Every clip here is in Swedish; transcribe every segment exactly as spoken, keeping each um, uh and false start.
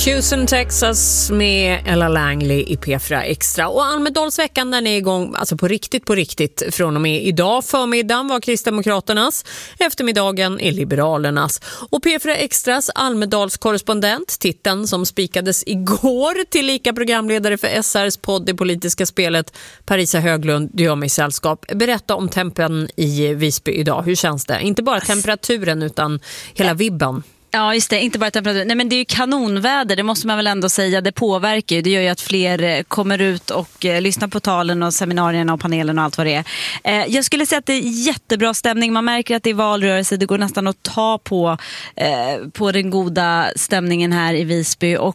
Houston, Texas med Ella Langley i P fyra Extra. Och Almedalsveckan den är igång alltså på riktigt på riktigt från och med idag. Förmiddagen var Kristdemokraternas, eftermiddagen är Liberalernas. Och P fyra Extras Almedalskorrespondent, titeln som spikades igår till lika programledare för S R:s podd Det politiska spelet, Parisa Höglund, du gör mig sällskap. Berätta om tempen i Visby idag. Hur känns det? Inte bara temperaturen utan hela vibban. Ja, just det. Inte bara temperatur. Nej, men det är ju kanonväder, det måste man väl ändå säga. Det påverkar ju. Det gör ju att fler kommer ut och eh, lyssnar på talen och seminarierna och panelen och allt vad det är. Eh, jag skulle säga att det är jättebra stämning. Man märker att det är valrörelse. Det går nästan att ta på, eh, på den goda stämningen här i Visby. Och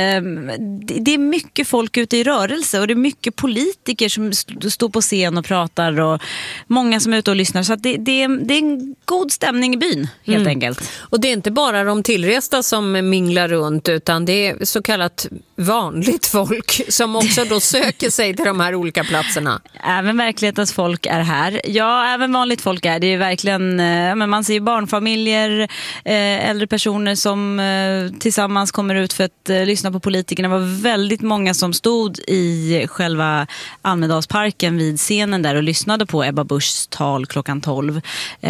det är mycket folk ute i rörelse och det är mycket politiker som står på scen och pratar och många som är ute och lyssnar. Så att det, det, är, det är en god stämning i byn, helt mm. enkelt. Och det är inte bara de tillresta som minglar runt utan det är så kallat vanligt folk som också då söker sig till de här olika platserna. Även verklighetens folk är här. Ja, även vanligt folk är. Det är verkligen, men man ser ju barnfamiljer, äldre personer som tillsammans kommer ut för att lyssna på politikerna. Det var väldigt många som stod i själva Almedalsparken vid scenen där och lyssnade på Ebba Buschs tal klockan tolv.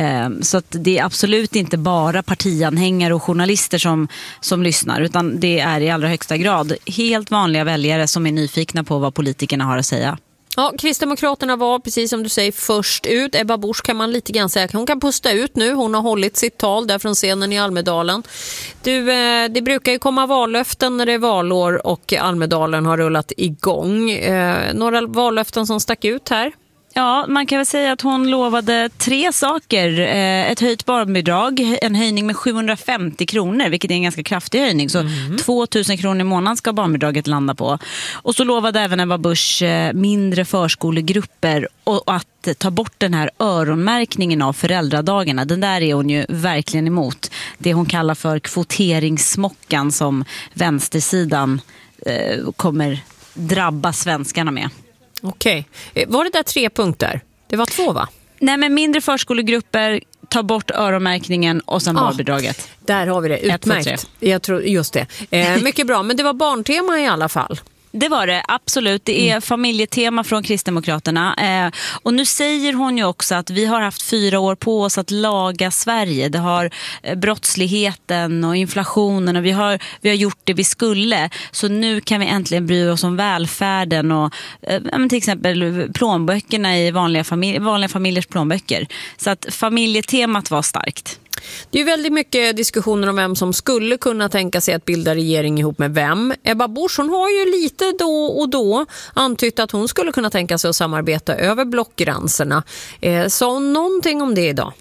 Så att det är absolut inte bara partianhängare och journalister som, som lyssnar utan det är i allra högsta grad helt vanliga väljare som är nyfikna på vad politikerna har att säga. Ja, Kristdemokraterna var precis som du säger först ut. Ebba Busch kan man lite grann säga. Hon kan pusta ut nu. Hon har hållit sitt tal där från scenen i Almedalen. Du, det brukar ju komma vallöften när det är valår och Almedalen har rullat igång. Några vallöften som stack ut här? Ja, man kan väl säga att hon lovade tre saker. Ett höjt barnbidrag, en höjning med sjuhundrafemtio kronor, vilket är en ganska kraftig höjning. Så mm. tvåtusen kronor i månaden ska barnbidraget landa på. Och så lovade även Ebba Busch mindre förskolegrupper och att ta bort den här öronmärkningen av föräldradagarna. Den där är hon ju verkligen emot. Det hon kallar för kvoteringssmockan som vänstersidan eh, kommer drabba svenskarna med. Okej. Var det där tre punkter? Det var två, va? Nej, men mindre förskolegrupper, ta bort öronmärkningen och sen ah, barnbidraget. Där har vi det. Utmärkt. Jag tror, just det. Eh, mycket bra, men det var barntema i alla fall. Det var det, absolut. Det är mm. familjetema från Kristdemokraterna. Eh, och nu säger hon ju också att vi har haft fyra år på oss att laga Sverige. Det har eh, brottsligheten och inflationen och vi har, vi har gjort det vi skulle. Så nu kan vi äntligen bry oss om välfärden och eh, till exempel plånböckerna i vanliga, familj, vanliga familjers plånböcker. Så att familjetemat var starkt. Det är väldigt mycket diskussioner om vem som skulle kunna tänka sig att bilda regering ihop med vem. Ebba Busch, hon har ju lite då och då antytt att hon skulle kunna tänka sig att samarbeta över blockgränserna. Eh, sa hon någonting om det idag?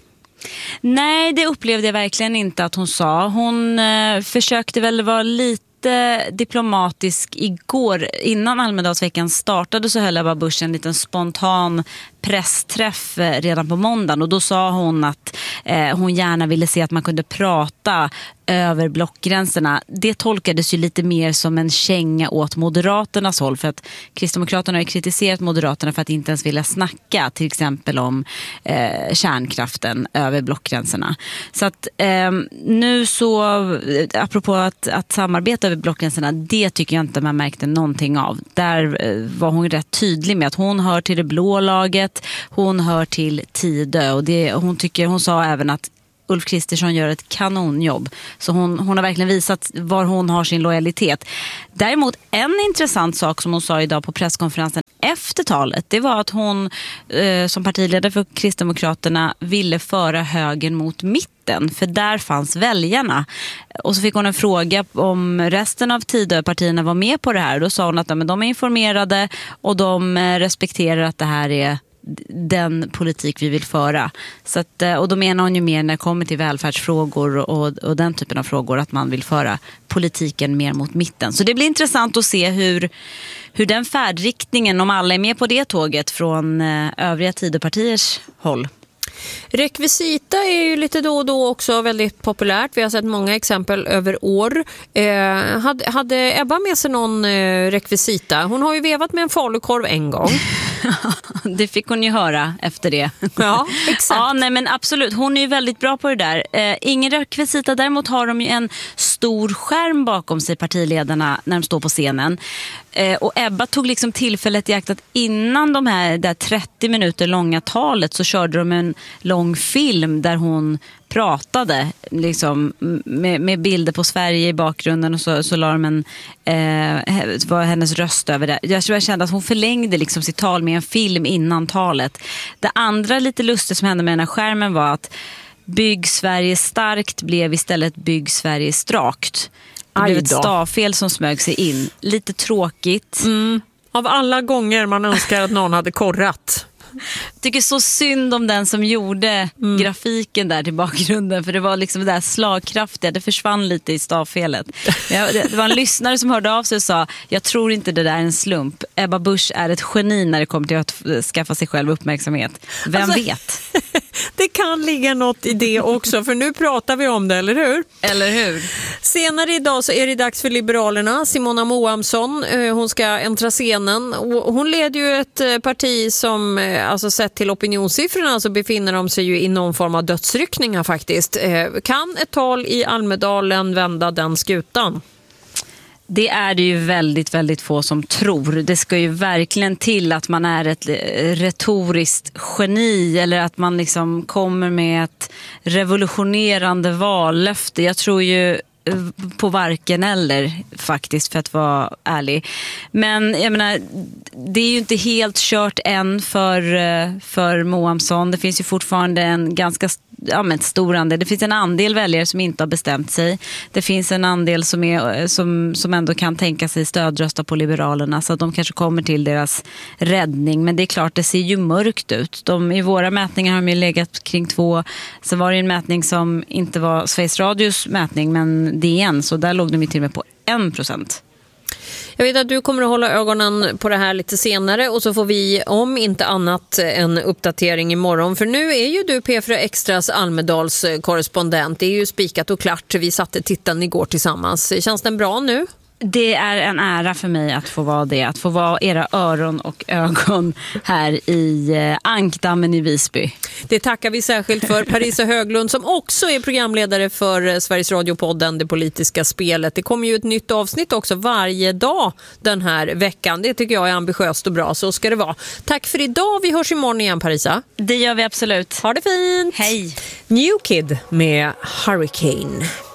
Nej, det upplevde jag verkligen inte att hon sa. Hon eh, försökte väl vara lite diplomatisk igår. Innan Almedalsveckan startade så höll Ebba Busch en liten spontan pressträff redan på måndagen och då sa hon att eh, hon gärna ville se att man kunde prata över blockgränserna. Det tolkades ju lite mer som en känga åt Moderaternas håll för att Kristdemokraterna har ju kritiserat Moderaterna för att inte ens vilja snacka till exempel om eh, kärnkraften över blockgränserna. Så att eh, nu så apropå att, att samarbeta över blockgränserna, det tycker jag inte man märkte någonting av. Där eh, var hon rätt tydlig med att hon hör till det blå laget. Hon hör till Tidö och det, hon, tycker, hon sa även att Ulf Kristersson gör ett kanonjobb. Så hon, hon har verkligen visat var hon har sin lojalitet. Däremot en intressant sak som hon sa idag på presskonferensen efter talet, det var att hon eh, som partiledare för Kristdemokraterna ville föra högern mot mitten. För där fanns väljarna. Och så fick hon en fråga om resten av Tidöpartierna var med på det här. Då sa hon att ja, men de är informerade och de respekterar att det här är den politik vi vill föra. Så att, och då menar hon ju mer när det kommer till välfärdsfrågor och, och den typen av frågor att man vill föra politiken mer mot mitten. Så det blir intressant att se hur, hur den färdriktningen, om alla är med på det tåget från övriga Tidöpartiers håll. Rekvisita är ju lite då och då också väldigt populärt. Vi har sett många exempel över år. Eh, hade, hade Ebba med sig någon eh, rekvisita? Hon har ju vevat med en falukorv en gång. Det fick hon ju höra efter det. Ja, exakt. Ja, nej, men absolut. Hon är ju väldigt bra på det där. Eh, ingen rekvisita, däremot har de ju en stor skärm bakom sig, partiledarna, när de står på scenen. Eh, och Ebba tog liksom tillfället i akt att innan de här där trettio minuter långa talet så körde de en lång film där hon pratade liksom, med, med bilder på Sverige i bakgrunden, och så, så la de en, eh, var hennes röst över det. Jag, jag kände att hon förlängde liksom sitt tal med en film innan talet. Det andra lite lustigt som hände med den här skärmen var att Bygg Sverige starkt blev istället Bygg Sverige strakt. Det blev ett stavfel som smög sig in. Lite tråkigt. Mm. Av alla gånger man önskar att någon hade korrat. Jag tycker så synd om den som gjorde mm. grafiken där till bakgrunden, för det var liksom det där slagkraftiga, det försvann lite i stavfelet. Det var en lyssnare som hörde av sig och sa: jag tror inte det där är en slump. Ebba Busch är ett geni när det kommer till att skaffa sig själv uppmärksamhet. Vem alltså, vet? Det kan ligga något i det också, för nu pratar vi om det, eller hur? Eller hur? Senare idag så är det dags för Liberalerna. Simona Moamsson, hon ska äntra scenen. Hon leder ju ett parti som, alltså sett till opinionssiffrorna, så befinner de sig ju i någon form av dödsryckningar faktiskt. Kan ett tal i Almedalen vända den skutan? Det är det ju väldigt, väldigt få som tror. Det ska ju verkligen till att man är ett retoriskt geni, eller att man liksom kommer med ett revolutionerande vallöfte. Jag tror ju på varken eller faktiskt, för att vara ärlig. Men jag menar, det är ju inte helt kört än för, för Moamsson. Det finns ju fortfarande en ganska ja, men stor andel. Det finns en andel väljare som inte har bestämt sig. Det finns en andel som, är, som, som ändå kan tänka sig stödrösta på Liberalerna, så att de kanske kommer till deras räddning. Men det är klart, det ser ju mörkt ut. De, i våra mätningar har de ju legat kring två. Så var det en mätning som inte var Sveriges Radios mätning, men D N, så där låg de ju till och med på en procent. Jag vet att du kommer att hålla ögonen på det här lite senare, och så får vi om inte annat en uppdatering imorgon. För nu är ju du P fyra Extras Almedals korrespondent. Det är ju spikat och klart. Vi satte tittan igår tillsammans. Känns den bra nu? Det är en ära för mig att få vara det. Att få vara era öron och ögon här i Ankdammen i Visby. Det tackar vi särskilt för. Parisa Höglund, som också är programledare för Sveriges Radio-podden Det politiska spelet. Det kommer ju ett nytt avsnitt också varje dag den här veckan. Det tycker jag är ambitiöst och bra. Så ska det vara. Tack för idag. Vi hörs imorgon igen, Parisa. Det gör vi absolut. Ha det fint. Hej. New Kid med Hurricane.